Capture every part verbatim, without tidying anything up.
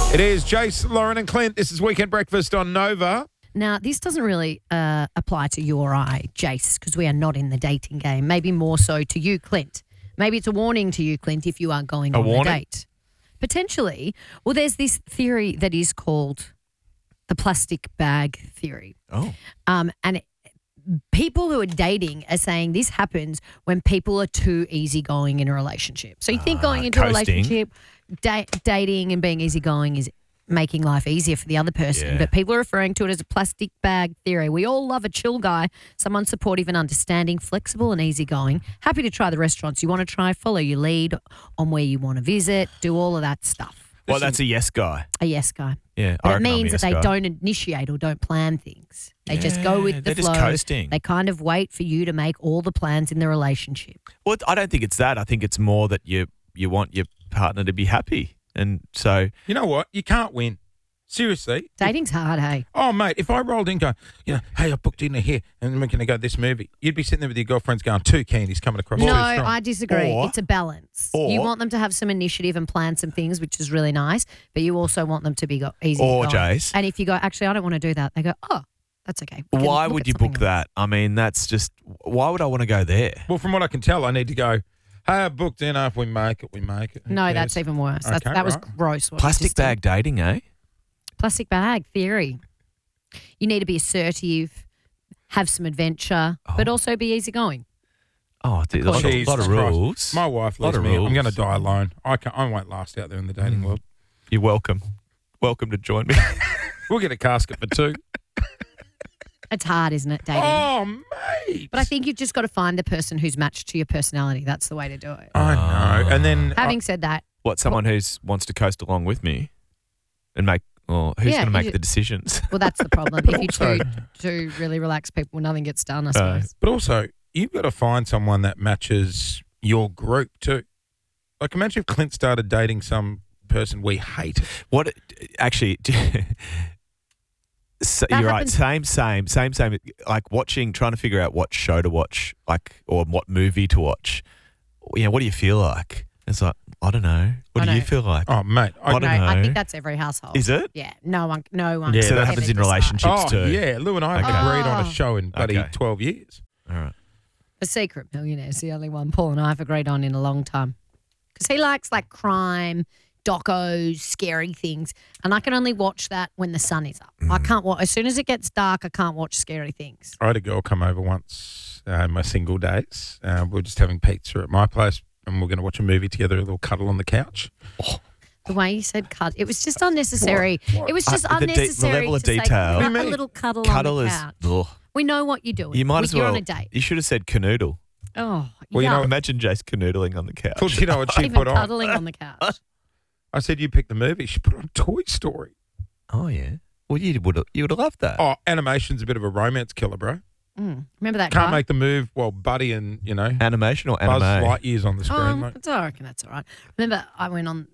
It is Jace, Lauren and Clint. This is Weekend Breakfast on Nova. Now, this doesn't really uh, apply to you or I, Jace, because we are not in the dating game. Maybe more so to you, Clint. Maybe it's a warning to you, Clint, if you are going A on warning? a date. Potentially. Well, there's this theory that is called the plastic bag theory. Oh. Um, and it, people who are dating are saying this happens when people are too easygoing in a relationship. So you think Ah, going into a coasting. relationship, da- dating and being easygoing is making life easier for the other person. Yeah. But people are referring to it as a plastic bag theory. We all love a chill guy, someone supportive and understanding, flexible and easygoing. Happy to try the restaurants you want to try, follow your lead on where you want to visit, do all of that stuff. Well, that's a yes guy. A yes guy. Yeah, But I it reckon I'm a means yes that they guy. don't initiate or don't plan things. They just go Yeah, with the they're flow. just coasting. They kind of wait for you to make all the plans in the relationship. Well, I don't think it's that. I think it's more that you you want your partner to be happy, and so You know what? You can't win. Seriously. Dating's hard, hey? Oh, mate, if I rolled in going, you know, hey, I booked dinner here and we're going to go to this movie, you'd be sitting there with your girlfriends going, too keen, he's coming across No, too strong. I disagree. Or- it's a balance. or- you want them to have some initiative and plan some things, which is really nice, but you also want them to be go- easy. Or, going. Jace. And if you go, actually, I don't want to do that, they go, oh, that's okay. We can why look would at you something book else. that? I mean, that's just why would I want to go there? Well, from what I can tell, I need to go, hey, I booked dinner. If we make it, we make it. Who No, cares? that's even worse. That's, Okay, that was right. gross. what you Plastic just did. bag dating, eh? Plastic bag theory. You need to be assertive, have some adventure, but also be easygoing. Oh, dude, a lot, of, Jesus lot of Christ. rules. My wife Lot leaves of me. I'm rules. going to die alone. I, can, I won't last out there in the dating world. You're welcome. Welcome to join me. We'll get a casket for two. It's hard, isn't it, dating? Oh, mate. But I think you've just got to find the person who's matched to your personality. That's the way to do it. I know. And then Having said that, What, someone who's wants to coast along with me and make, or who's Yeah, going to make you- the decisions? well, that's the problem. If you Also- two, two really relaxed people, nothing gets done, I No. suppose. But also, you've got to find someone that matches your group too. Like, imagine if Clint started dating some person we hate. What, actually, so, That you're happens- right. Same, same, same, same. Like watching, trying to figure out what show to watch, like, or what movie to watch. You know, what do you feel like? It's like, I don't know. What I do you know. feel like? Oh, mate. I don't no, I know. think that's every household. Is it? Yeah. No one. No one. Yeah, so that that's- happens in ever decides. relationships oh, too. yeah. Lou and I Okay. agreed on a Oh. show in bloody Okay. twelve years. All right. The Secret Millionaire is the only one Paul and I have agreed on in a long time. Because he likes like crime, docos, scary things. And I can only watch that when the sun is up. Mm. I can't watch, as soon as it gets dark, I can't watch scary things. I had a girl come over once uh, in my single days. Uh, we were just having pizza at my place and we're going to watch a movie together, a little cuddle on the couch. The way you said cut, it was just unnecessary. What? What? It was just Uh, the de- the unnecessary. level of to say, detail. "Cut What do you a mean? little cuddle, Cuddle on the is. couch. Ugh. We know what you're doing. You might We- as well. You're on a date. You should have said canoodle. Oh, Well, you yuck. know- Imagine Jace canoodling on the couch. Well, do you know what she Even put on? cuddling on the couch. I said, you pick the movie. She put on Toy Story. Oh yeah. Well, you would you would have loved that. Oh, animation's a bit of a romance killer, bro. Mm. Remember that Can't guy? make the move while Buddy and, you know, Animation or Buzz anime? Lightyear's on the screen, Oh, mate. that's, I reckon that's all right. Remember, I went on.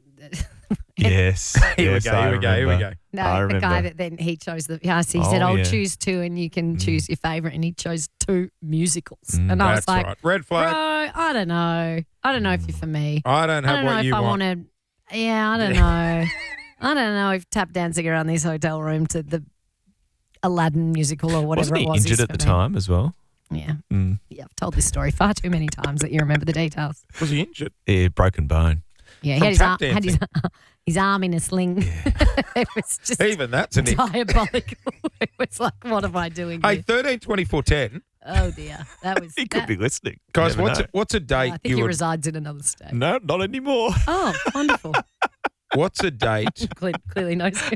Yes. Here yes, we go, I here we go, here we remember. go. No, I the remember. guy that then he chose the. Yeah, so he Oh, said, "I'll yeah. choose two, and you can Mm. choose your favorite." And he chose two musicals, Mm. and I was That's like, right. Red "Bro, flag. I don't know. I don't know if you're for me. I don't I have don't know what if you I want. want to. Yeah, I don't know. I don't know if tap dancing around this hotel room to the Aladdin musical or whatever Wasn't he it was. injured is at for the me. time as well? Yeah, Mm. yeah. I've told this story far too many times that you remember the details. Was he injured? Yeah, broken bone. Yeah, he From had his, tap arm, had his, his arm in a sling. It was just Even that's an injury. diabolical. It was like, what am I doing Hey, here? thirteen twenty-four ten. Oh dear, that was. He could that- be listening. Guys, You never what's know. a, what's a I date think you he would resides in another state. No, not anymore. Oh, wonderful. what's a date Cle- Clearly knows him.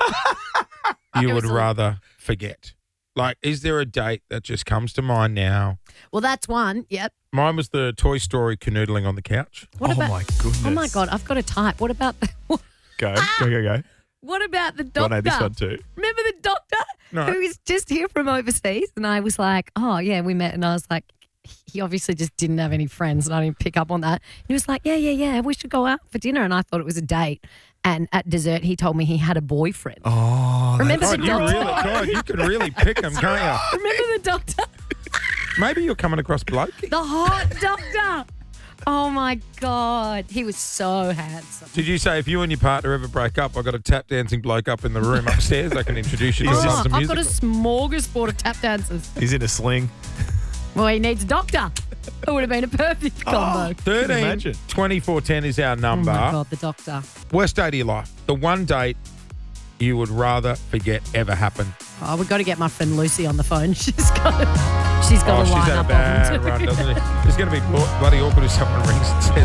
you It would was a- rather forget? Like, is there a date that just comes to mind now? Well, that's one. Yep. Mine was the Toy Story canoodling on the couch. What oh about? my goodness. Oh my god, I've got to type. What about the? Go, go, go, go. What about the Go on, doctor? I know this one too. Remember the doctor No. who is just here from overseas? And I was like, oh yeah, we met, and I was like, he obviously just didn't have any friends, and I didn't pick up on that. And he was like, yeah, yeah, yeah, we should go out for dinner, and I thought it was a date. And at dessert, he told me he had a boyfriend. Oh, Remember God, the you doctor? really, God, you can really pick them, can't Remember the doctor? you? Maybe you're coming across blokey. The hot doctor. Oh my God. He was so handsome. Did you say if you and your partner ever break up, I got a tap dancing bloke up in the room upstairs? I can introduce you to He's Oh, just- some I've got a musical. smorgasbord of tap dancers. He's in a sling. Well, he needs a doctor. It would have been a perfect combo. thirteen imagine. twenty-four ten is our Oh number. my God, the doctor. Worst date of your life. The one date you would rather forget ever happened. Oh, we've got to get my friend Lucy on the phone. She's got, she's got Oh, a she's line had a up bad of them run, too. doesn't it? It's going to be bloody awkward if someone rings and says,